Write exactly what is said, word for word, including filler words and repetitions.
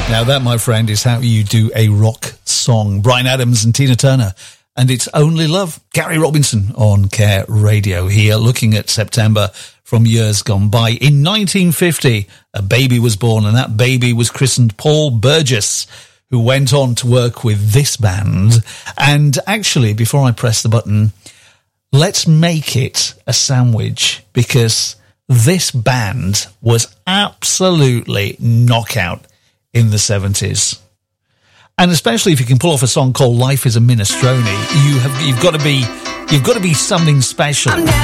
Now that, my friend, is how you do a rock song. Bryan Adams and Tina Turner, and It's Only Love. Gary Robinson on Care Radio here, looking at September from years gone by. In nineteen fifty, a baby was born, and that baby was christened Paul Burgess, who went on to work with this band. And actually, before I press the button, let's make it a sandwich, because this band was absolutely knockout in the seventies. And especially if you can pull off a song called Life is a Minestrone, you have, you've got to be, you've got to be something special.